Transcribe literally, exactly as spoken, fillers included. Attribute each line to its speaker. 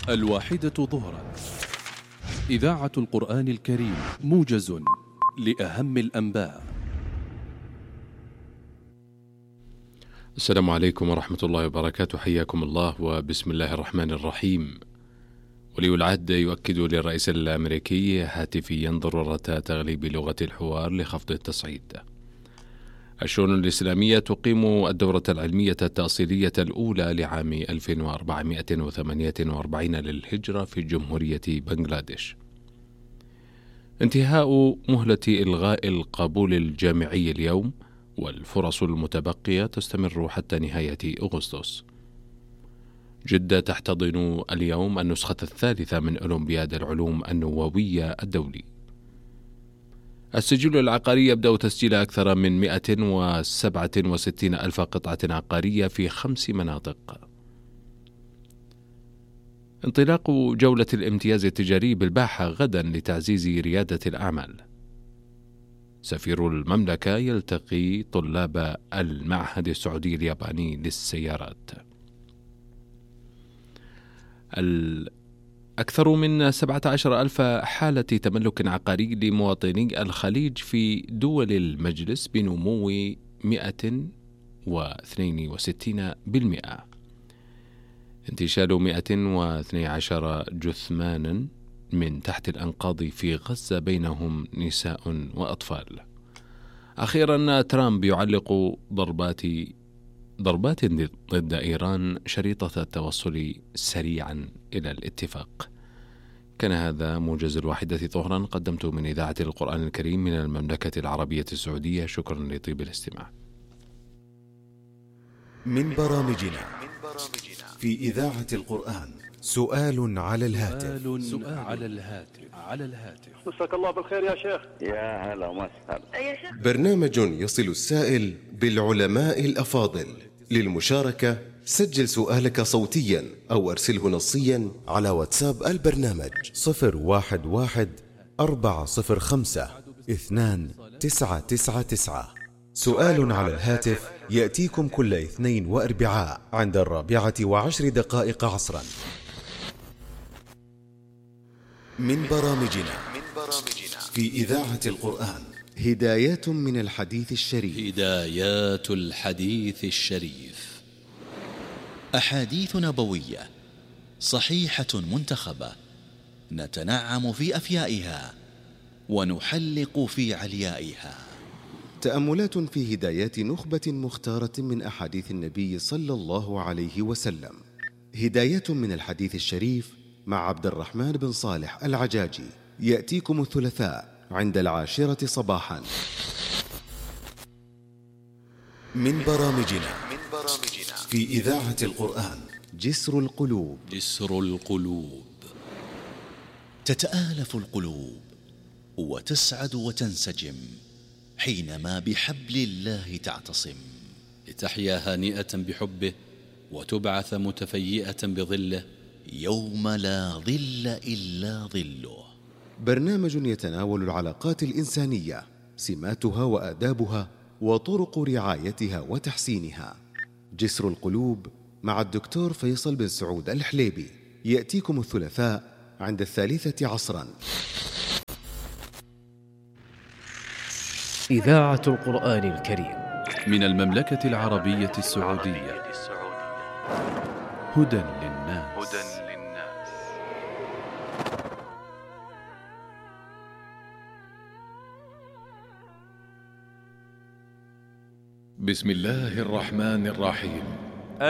Speaker 1: الواحدة ظهرا. إذاعة القرآن الكريم، موجز لأهم الأنباء.
Speaker 2: السلام عليكم ورحمة الله وبركاته، حياكم الله وبسم الله الرحمن الرحيم. ولي العهد يؤكد للرئيس الأمريكي هاتفيا ضرورة تغليب لغة الحوار لخفض التصعيد. الشؤون الإسلامية تقيم الدورة العلمية التأصيلية الأولى لعام ألف وأربعمائة وثمانية وأربعين للهجرة في جمهورية بنغلاديش. انتهاء مهلة إلغاء القبول الجامعي اليوم، والفرص المتبقية تستمر حتى نهاية أغسطس. جدة تحتضن اليوم النسخة الثالثة من أولمبياد العلوم النووية الدولي. السجل العقاري يبدأ تسجيل أكثر من مئة وسبعة وستين ألف قطعة عقارية في خمس مناطق. انطلاق جولة الامتياز التجاري بالباحة غدا لتعزيز ريادة الأعمال. سفير المملكة يلتقي طلاب المعهد السعودي الياباني للسيارات. أكثر من سبعة عشر ألف حالة تملك عقاري لمواطني الخليج في دول المجلس بنمو مئة واثنين وستين بالمئة. انتشال مئة واثني عشر جثمانا من تحت الأنقاض في غزة، بينهم نساء وأطفال. أخيرا ترامب يعلق ضربات ضربات ضد إيران شريطة التوصل سريعا إلى الاتفاق. كان هذا موجز الواحدة ظهرا، قدمت من إذاعة القرآن الكريم من المملكة العربية السعودية. شكرا لطيب الاستماع.
Speaker 3: من برامجنا في إذاعة القرآن، سؤال على الهاتف.
Speaker 1: سؤال على الهاتف على الهاتف
Speaker 4: مساك الله بالخير يا شيخ.
Speaker 5: يا هلا وسهلا
Speaker 4: يا شيخ.
Speaker 3: برنامج يصل السائل بالعلماء الأفاضل. للمشاركة سجل سؤالك صوتيا أو أرسله نصيا على واتساب البرنامج صفر واحد واحد أربعة صفر خمسة اثنان تسعة تسعة تسعة. سؤال على الهاتف يأتيكم كل اثنين وأربعاء عند الرابعة وعشر دقائق عصرا. من برامجنا في إذاعة القرآن، هدايات من الحديث الشريف.
Speaker 6: هدايات الحديث الشريف، أحاديث نبوية صحيحة منتخبة، نتنعم في أفيائها ونحلق في عليائها.
Speaker 3: تأملات في هدايات نخبة مختارة من أحاديث النبي صلى الله عليه وسلم. هدايات من الحديث الشريف مع عبد الرحمن بن صالح العجاجي، يأتيكم الثلاثاء عند العاشرة صباحا. من برامجنا في إذاعة القرآن، جسر القلوب.
Speaker 6: جسر القلوب، تتآلف القلوب وتسعد وتنسجم حينما بحبل الله تعتصم، لتحيا هانئة بحبه وتبعث متفيئة بظله يوم لا ظل إلا ظله.
Speaker 3: برنامج يتناول العلاقات الإنسانية، سماتها وآدابها وطرق رعايتها وتحسينها. جسر القلوب مع الدكتور فيصل بن سعود الحليبي، يأتيكم الثلاثاء عند الثالثة عصرا.
Speaker 7: إذاعة القرآن الكريم
Speaker 1: من المملكة العربية السعودية. هدى للناس.
Speaker 8: بسم الله الرحمن الرحيم.